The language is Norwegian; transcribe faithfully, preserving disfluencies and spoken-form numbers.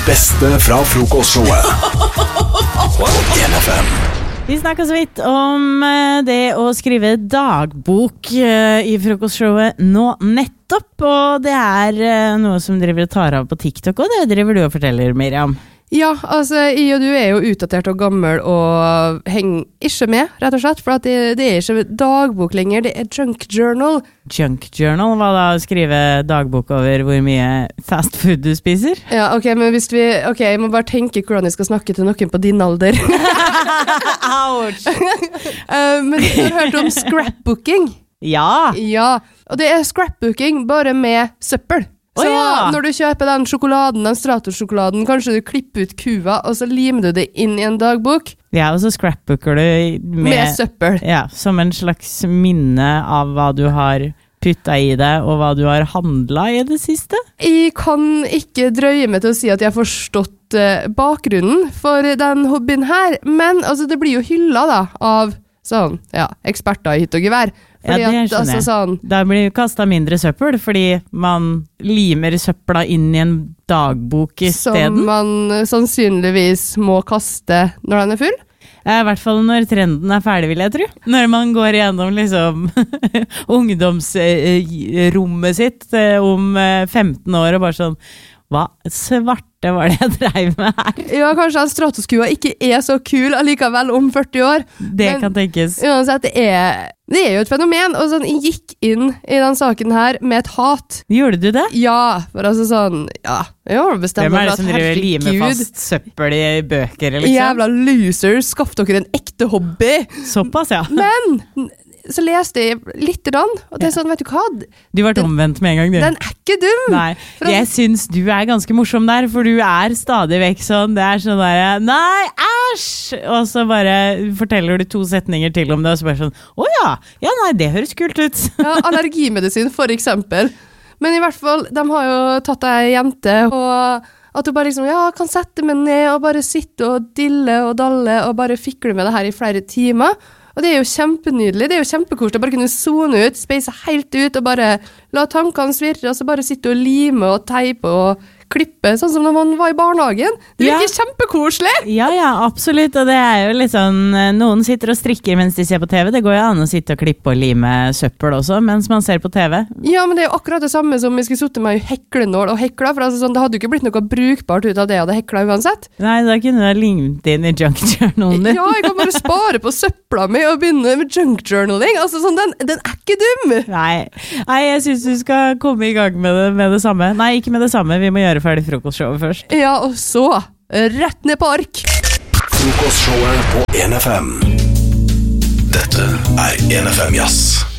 Beste fra frokostshowet på N F M. Vi snakket så vidt om det å skrive dagbok i frokostshowet nå nettopp, og det er noe som driver og tar av på TikTok, og det driver du og forteller, Miriam. Ja, altså, jeg og du er jo utdatert og gammel og henger ikke med, rett og slett, for at det, det er ikke dagbok lenger, det er junk journal. Junk journal, hva da? Skrive dagbok over hvor mye fast food du spiser? Ja, ok, men hvis vi, ok, jeg må bare tenke hvordan jeg skal snakke til noen på din alder. Ouch! uh, men du har hørt om scrapbooking? Ja! Ja, og det er scrapbooking bare med søppel. Så oh, ja. Når du kjøper den sjokoladen, den Stratos-sjokoladen, kanskje du klipper ut kua, og så limer du det inn i en dagbok. Ja, og så scrapbooker du med, med søppel. Ja, som en slags minne av hva du har puttet i det, og hva du har handlet i det siste. Jeg kan ikke drøye meg til å si at jeg har forstått uh, bakgrunnen for den hobbyen her, men altså, det blir jo hyllet da, av sånn, ja, eksperter i hytt og gevær. Fordi ja, det skjønner jeg. Altså, sånn, da blir det kastet mindre søppel, fordi man limer søpla inn i en dagbok i stedet. Som man sannsynligvis må kaste når den er full. Ja, i hvert fall når trenden er ferdig, vil jeg tro. Når man går igjennom liksom ungdomsrommet sitt om femten år og bare sånn, hva svarte var det jeg drev med her? Ja, kanskje at Stratos-kua ikke er så kul allikevel om førti år. Det men, kan tenkes. Uansett, det er, det er jo et fenomen, og sånn, jeg gikk inn i den saken her med et hat. Gjorde du det? Ja, for altså sånn, ja, jeg har bestemt meg for at herregud. Hvem er det som driver limer fast søppel i bøker, liksom? Jævla losers, skaff dere en ekte hobby. Såpass, ja. Men så leste jeg litt rann, og det er sånn, vet du hva? Du var omvendt med en gang, du. Den er ikke dum! Nei, jeg synes du er ganske morsom der, for du er stadig vekk sånn, det er sånn der, nei, æsj! Og så bare forteller du to setninger til om det, og så bare sånn, å ja, ja nei, det høres kult ut. Ja, allergimedisin for eksempel. Men i hvert fall, de har jo tatt ei jente, og at du bare liksom, ja, kan sette meg ned, og bare sitte og dille og dalle, og bare fikle med det her i flere timer. Og det er jo kjempenydelig, det er jo kjempekoselig å bare kunne zone ut, speise helt ut og bare la tankene svirre, og så bare sitte og lime og teipe og klippe, sånn som når man var i barnehagen. Det er jo ja. Ikke kjempekoselig! Ja, ja, absolutt, og det er jo litt sånn, noen sitter og strikker mens de ser på T V, det går jo an å sitte og klippe og lime søppel også, mens man ser på T V. Ja, men det er jo akkurat det samme som vi skulle sitte med heklenål og hekla, for altså sånn, det hadde jo ikke blitt noe brukbart ut av det jeg hadde hekla uansett. Nei, da kunne du limt inn i junk journalen din. Ja, jeg kan bare spare på søppla mi og begynne med junk journaling, altså sånn, den, den er ikke dum! Nei, Nei jeg synes du skal komme i gang med det, med det samme. Nei, ikke med det samme, vi må gjøre ferdig frokostshowet først. Ja, og så rett ned på ark. Frokostshowet på N F M. Dette er N F M Jazz.